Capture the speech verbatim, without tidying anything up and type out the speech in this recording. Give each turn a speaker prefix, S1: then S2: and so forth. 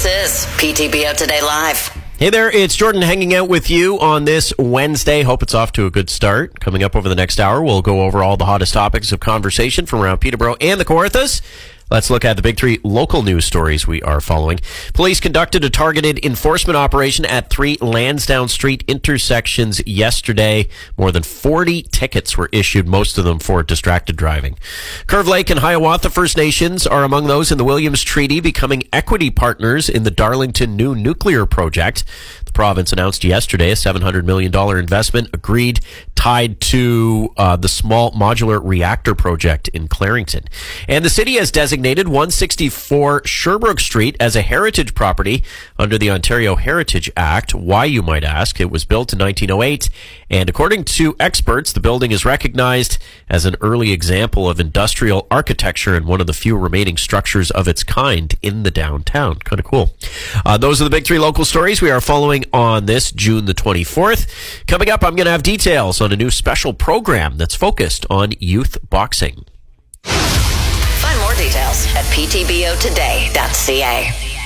S1: This is P T B O Today Live.
S2: Hey there, it's Jordan hanging out with you on this Wednesday. Hope it's off to a good start. Coming up over the next hour, we'll go over all the hottest topics of conversation from around Peterborough and the Kawarthas. Let's look at the big three local news stories we are following. Police conducted a targeted enforcement operation at three Lansdowne Street intersections yesterday. More than forty tickets were issued, most of them for distracted driving. Curve Lake and Hiawatha First Nations are among those in the Williams Treaty becoming equity partners in the Darlington New Nuclear Project. The province announced yesterday a seven hundred million dollars investment agreed tied to uh, the small modular reactor project in Clarington. And the city has designated one sixty-four Sherbrooke Street as a heritage property under the Ontario Heritage Act. Why, you might ask? It was built in nineteen oh eight, and according to experts, the building is recognized as an early example of industrial architecture and one of the few remaining structures of its kind in the downtown. Kind of cool. Uh, those are the big three local stories we are following on this June the twenty-fourth. Coming up, I'm going to have details on a new special program that's focused on youth boxing.
S1: Find more details at p t b o today dot c a.